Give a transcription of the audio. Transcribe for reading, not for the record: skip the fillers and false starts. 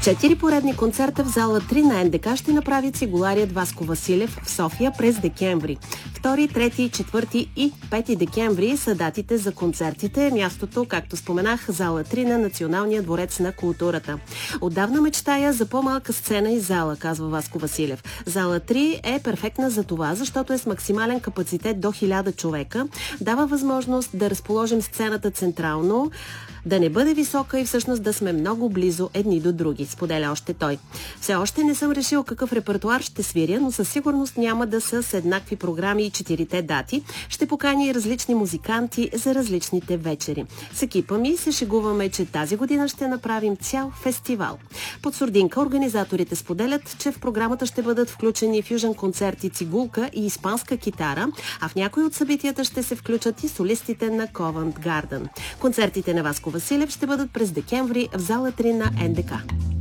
4 поредни концерта в зала 3 на НДК ще направи цигуларият Васко Василев в София през декември. 2, 3, 4 и 5 декември са датите за концертите. Мястото, както споменах, зала 3 на Националния дворец на културата. Отдавна мечтая за по-малка сцена и зала, казва Васко Василев. Зала 3 е перфектна за това, защото е с максимален капацитет до 1000 човека. Дава възможност да разположим сцената централно, да не бъде висока и всъщност да сме много близо едни до други, споделя още той. Все още не съм решил какъв репертуар ще свиря, но със сигурност няма да са с еднакви програми и 4-те дати. Ще поканя и различни музиканти за различните вечери. С екипа ми се шегуваме, че тази година ще направим цял фестивал. Под сурдинка организаторите споделят, че в програмата ще бъдат включени фюжън концерти, цигулка и испанска китара, а в някои от събитията ще се включат и солистите на Covent Garden. Концертите на Васко Василев ще бъдат през декември в зала 3 на НДК.